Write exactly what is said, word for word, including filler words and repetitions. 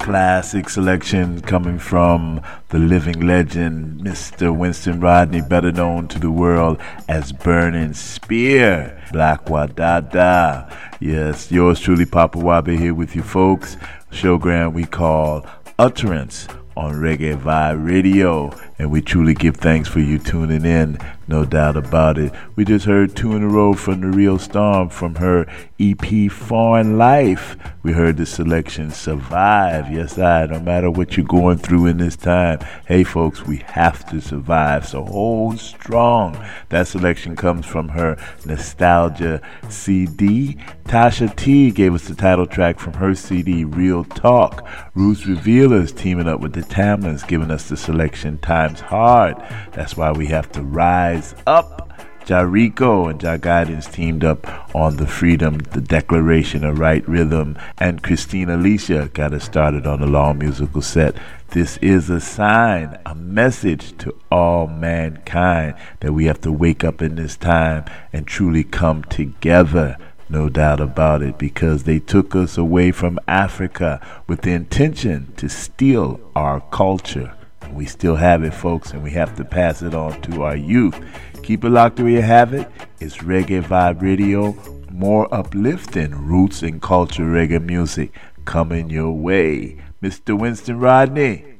classic selection coming from the living legend, Mister Winston Rodney, better known to the world as Burning Spear, Black Wadada. Yes, yours truly, Papa Wabe, here with you folks. Showgram we call Utterance on Reggae Vibe Radio, and we truly give thanks for you tuning in, no doubt about it. We just heard two in a row from The Real Storm from her E P Foreign Life. We heard the selection Survive. Yes, I, no matter what you're going through in this time, hey folks, we have to survive, so hold strong. That selection comes from her Nostalgia C D. Tasha T gave us the title track from her C D, Real Talk. Roots Revealers teaming up with the Tamlins, giving us the selection Times Hard. That's why we have to rise up. Jarico and Ja Guidance teamed up on the Freedom, the Declaration of Right Rhythm, and Christina Alicia got us started on the long musical set. This is a sign, a message to all mankind that we have to wake up in this time and truly come together. No doubt about it, because they took us away from Africa with the intention to steal our culture. We still have it, folks, and we have to pass it on to our youth. Keep it locked where you have it. It's Reggae Vibe Radio, more uplifting roots and culture reggae music coming your way. Mister Winston Rodney.